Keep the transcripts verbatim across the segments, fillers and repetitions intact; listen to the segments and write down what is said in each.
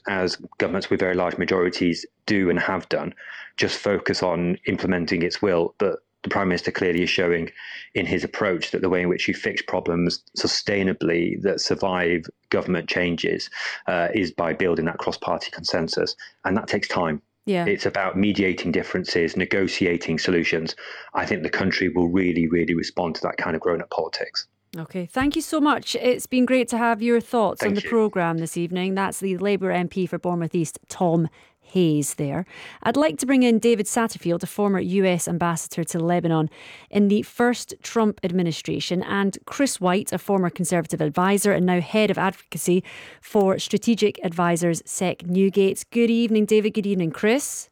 as governments with very large majorities do and have done, just focus on implementing its will. But the Prime Minister clearly is showing in his approach that the way in which you fix problems sustainably that survive government changes uh, is by building that cross-party consensus. And that takes time. Yeah. It's about mediating differences, negotiating solutions. I think the country will really, really respond to that kind of grown-up politics. OK, thank you so much. It's been great to have your thoughts Thank on the programme this evening. That's the Labour M P for Bournemouth East, Tom Hayes there. I'd like to bring in David Satterfield, a former U S ambassador to Lebanon in the first Trump administration, and Chris White, a former Conservative advisor and now head of advocacy for strategic advisors Sec Newgate. Good evening, David. Good evening, Chris.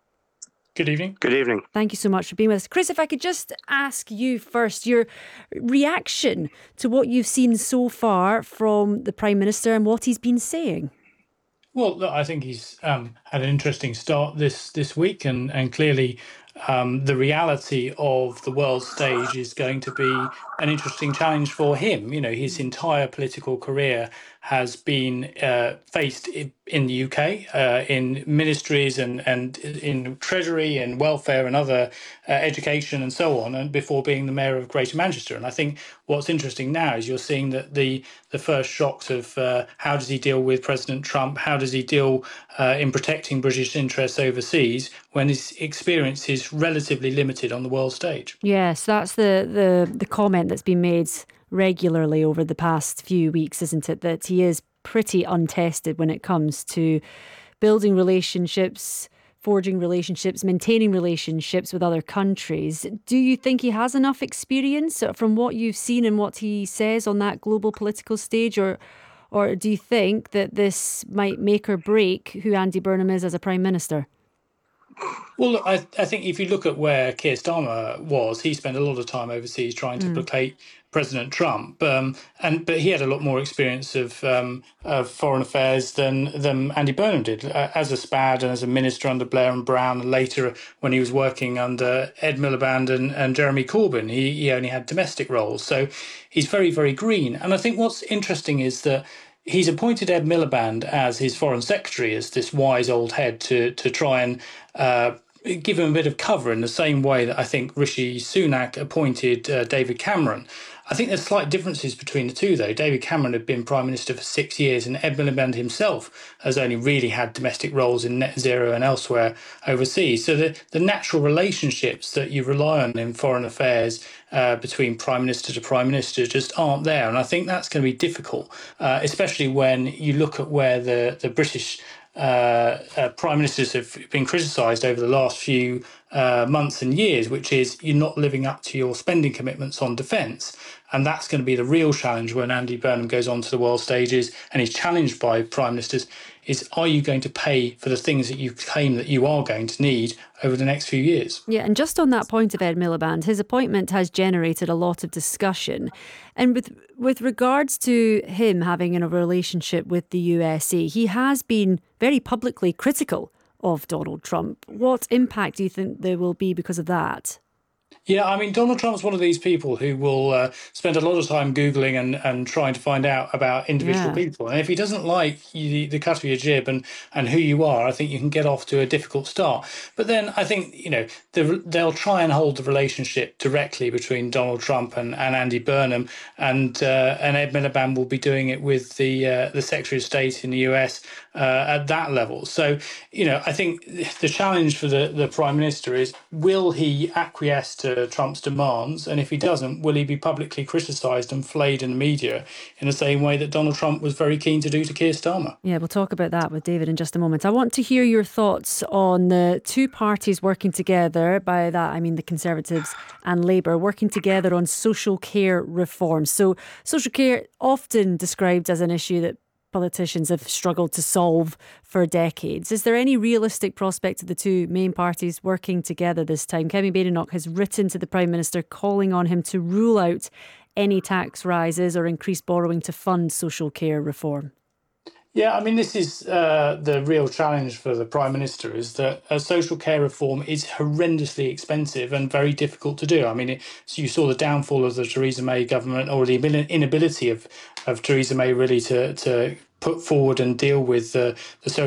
Good evening. Good evening. Thank you so much for being with us. Chris, if I could just ask you first, your reaction to what you've seen so far from the Prime Minister and what he's been saying. Well, look, I think he's um, had an interesting start this this week, and and clearly um, the reality of the world stage is going to be an interesting challenge for him. You know, his entire political career has been uh, faced in the U K, uh, in ministries and, and in Treasury and welfare and other uh, education and so on, and before being the mayor of Greater Manchester. And I think what's interesting now is you're seeing that the the first shocks of uh, how does he deal with President Trump, how does he deal uh, in protecting British interests overseas when his experience is relatively limited on the world stage. Yes, that's the, the, the comment that's been made regularly over the past few weeks, isn't it? That he is pretty untested when it comes to building relationships, forging relationships, maintaining relationships with other countries. Do you think he has enough experience from what you've seen and what he says on that global political stage? Or, or do you think that this might make or break who Andy Burnham is as a Prime Minister? Well, look, I, I think if you look at where Keir Starmer was, he spent a lot of time overseas trying to mm. placate President Trump, um, and but he had a lot more experience of, um, of foreign affairs than than Andy Burnham did. Uh, as a SPAD and as a minister under Blair and Brown, and later when he was working under Ed Miliband and, and Jeremy Corbyn, he, he only had domestic roles. So he's very, very green. And I think what's interesting is that he's appointed Ed Miliband as his foreign secretary, as this wise old head, to to try and uh, give him a bit of cover in the same way that I think Rishi Sunak appointed uh, David Cameron. I think there's slight differences between the two, though. David Cameron had been Prime Minister for six years, and Ed Miliband himself has only really had domestic roles in net zero and elsewhere overseas. So the, the natural relationships that you rely on in foreign affairs uh, between Prime Minister to Prime Minister just aren't there. And I think that's going to be difficult, uh, especially when you look at where the, the British uh, uh, Prime Ministers have been criticised over the last few uh, months and years, which is you're not living up to your spending commitments on defence. And that's going to be the real challenge when Andy Burnham goes onto the world stages and he's challenged by prime ministers, is are you going to pay for the things that you claim that you are going to need over the next few years? Yeah, and just on that point of Ed Miliband, his appointment has generated a lot of discussion. And with with regards to him having a relationship with the U S A, he has been very publicly critical of Donald Trump. What impact do you think there will be because of that? Yeah, I mean, Donald Trump's one of these people who will uh, spend a lot of time Googling and, and trying to find out about individual yeah. people. And if he doesn't like you, the cut of your jib and, and who you are, I think you can get off to a difficult start. But then I think, you know, the, they'll try and hold the relationship directly between Donald Trump and, and Andy Burnham. And uh, and Ed Miliband will be doing it with the, uh, the Secretary of State in the U S uh, at that level. So, you know, I think the challenge for the, the Prime Minister is, will he acquiesce to Trump's demands, and if he doesn't, will he be publicly criticised and flayed in the media in the same way that Donald Trump was very keen to do to Keir Starmer? Yeah, we'll talk about that with David in just a moment. I want to hear your thoughts on the two parties working together. By that I mean the Conservatives and Labour working together on social care reform. So social care, often described as an issue that politicians have struggled to solve for decades. Is there any realistic prospect of the two main parties working together this time? Kemi Badenoch has written to the Prime Minister calling on him to rule out any tax rises or increased borrowing to fund social care reform. Yeah, I mean, this is uh, the real challenge for the Prime Minister, is that uh, social care reform is horrendously expensive and very difficult to do. I mean, it, so you saw the downfall of the Theresa May government, or the inability of, of Theresa May really to, to put forward and deal with uh, the social